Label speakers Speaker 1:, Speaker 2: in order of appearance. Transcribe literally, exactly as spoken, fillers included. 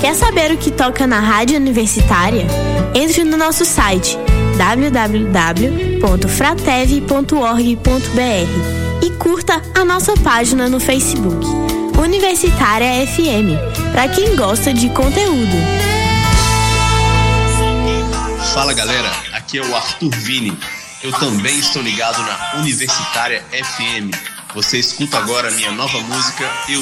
Speaker 1: Quer saber o que toca na Rádio Universitária? Entre no nosso site w w w ponto fratev ponto org ponto b r e curta a nossa página no Facebook, Universitária F M, para quem gosta de conteúdo.
Speaker 2: Fala galera, aqui é o Arthur Vini. Eu também estou ligado na Universitária F M. Você escuta agora a minha nova música, Eu